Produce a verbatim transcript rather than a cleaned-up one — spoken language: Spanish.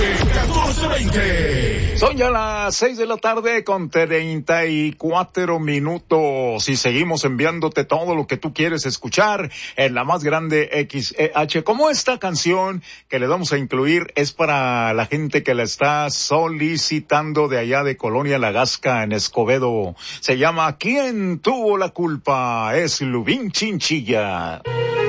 catorce veinte. Son ya las seis de la tarde con treinta y cuatro minutos y seguimos enviándote todo lo que tú quieres escuchar en la más grande X E H. Como esta canción que le vamos a incluir es para la gente que la está solicitando de allá de Colonia La Gasca en Escobedo. Se llama ¿Quién tuvo la culpa? Es Lubín Chinchilla.